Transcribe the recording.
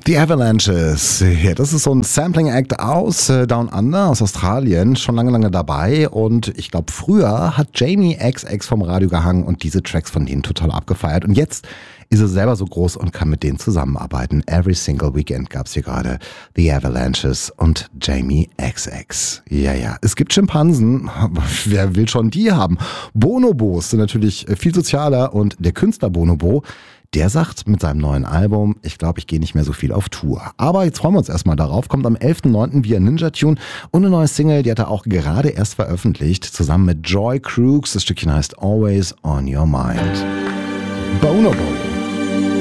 The Avalanches, ja, das ist so ein Sampling-Act aus Down Under, aus Australien, schon lange dabei und ich glaube früher hat Jamie XX vom Radio gehangen und diese Tracks von denen total abgefeiert und jetzt ist er selber so groß und kann mit denen zusammenarbeiten. Every Single Weekend gab's hier gerade The Avalanches und Jamie XX. Ja, es gibt Schimpansen, aber wer will schon die haben? Bonobos sind natürlich viel sozialer und der Künstler Bonobo, der sagt mit seinem neuen Album, ich glaube, ich gehe nicht mehr so viel auf Tour. Aber jetzt freuen wir uns erstmal darauf. Kommt am 11.09. via Ninja Tune und eine neue Single, die hat er auch gerade erst veröffentlicht, zusammen mit Joy Crooks. Das Stückchen heißt Always on Your Mind. Bonobo.